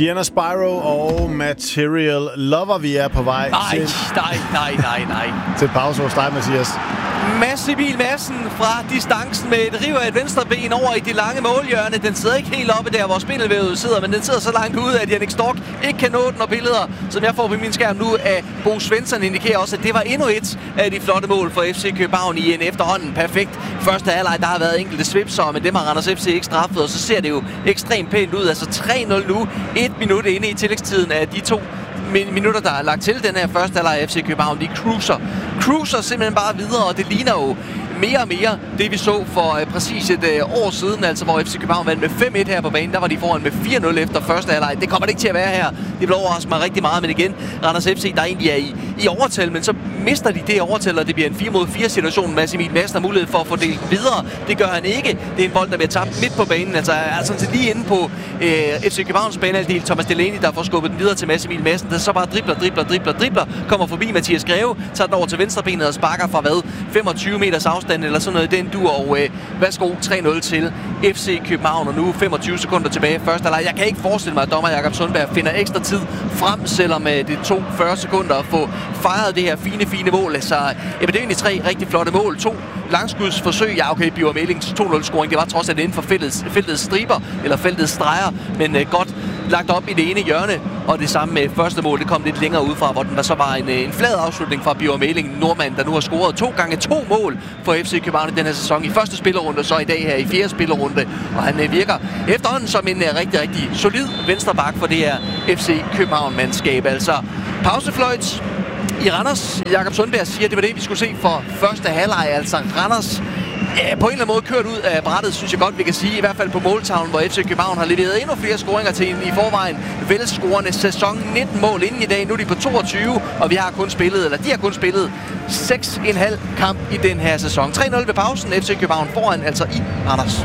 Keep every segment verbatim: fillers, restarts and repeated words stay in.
Sienna Spyro og Material Lover. Vi er på vej nej, til... Nej, nej, nej, nej. Til pause hos dig, Mathias. Mads Emil Madsen fra distancen med et riv af et venstre ben over i det lange målhjørne. Den sidder ikke helt oppe der, hvor spindelvævet sidder, men den sidder så langt ude, at Jannik Stork ikke kan nå den, og billeder, som jeg får på min skærm nu af Bo Svensson, indikerer også, at det var endnu et af de flotte mål for F C København i en efterhånden perfekt første halvleg. Der har været enkelte svipser, men dem har Randers F C ikke straffet, og så ser det jo ekstremt pænt ud. Altså tre nul nu, et minut inde i tillægstiden af de to minutter, der er lagt til den her første halvleg af F C København. De cruiser. Cruiser simpelthen bare videre, og det ligner jo mere og mere det, vi så for uh, præcis et uh, år siden, altså hvor F C København vandt med fem et her på banen. Der var de foran med fire nul efter første halvleg. Det kommer det ikke til at være her. Det vil overraske mig rigtig meget, men igen, Randers F C, der egentlig er i, i overtal, men så mister de det overtal, og det bliver en fire mod fire situation. Mads Emil Madsen har mulighed for at få delt videre. Det gør han ikke. Det er en bold, der bliver tabt midt på banen, altså er sådan set lige inde på uh, F C Københavns banehalvdel. Thomas Delaney, der får skubbet den videre til Mads Emil Madsen, der så bare dribler, dribler, dribler, dribler, kommer forbi Mathias Greve, tager den over til venstrebenet og sparker fra hvad? femogtyve meters afstand eller sådan noget. Den dur, og øh, værsgo, tre nul til F C København, og nu femogtyve sekunder tilbage i første halvleg. Jeg kan ikke forestille mig, at dommer Jakob Sundberg finder ekstra tid frem, selvom øh, det tog fyrre sekunder at få fejret det her fine, fine mål. Altså, ja, det er egentlig tre rigtig flotte mål. To langskudsforsøg. Ja, okay, Bjørn Mellings to nul scoring. Det var trods alt inden for feltets, feltets striber, eller feltets streger, men øh, godt lagt op i det ene hjørne, og det samme med første mål, det kom lidt længere udefra, hvor den var så bare en, en flad afslutning fra Bjørn Melling, nordmand, der nu har scoret to gange to mål for F C København i den her sæson. I første spillerunde, så i dag her i fjerde spillerunde, og han øh, virker efterhånden som en øh, rigtig, rigtig solid venstreback for det her F C København-mandskab. Altså, pausefløjt i Randers. Jakob Sundberg siger, at det var det, vi skulle se for første halvleg. Altså, Randers ja, på en eller anden måde kørt ud af brættet, synes jeg godt, vi kan sige. I hvert fald på måltavlen, hvor F C København har leveret endnu flere scoringer til en i forvejen velscorende sæson. nitten mål inden i dag. Nu er de på toogtyve, og vi har kun spillet, eller de har kun spillet seks komma fem kamp i den her sæson. tre nul ved pausen. F C København foran, altså i Randers.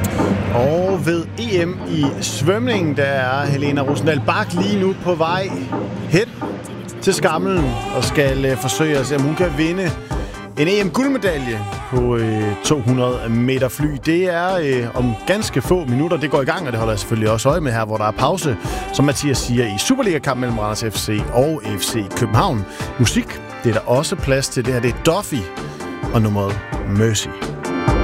Og ved E M i svømning, der er Helena Rosendal Bach lige nu på vej hen til Skamlen og skal øh, forsøge at se, om hun kan vinde en E M-guldmedalje på øh, to hundrede meter fly. Det er øh, om ganske få minutter. Det går i gang, og det holder jeg selvfølgelig også øje med her, hvor der er pause, som Mathias siger, i Superliga-kamp mellem Randers F C og F C København. Musik, det er der også plads til. Det her, det er Duffy og nummeret Mercy.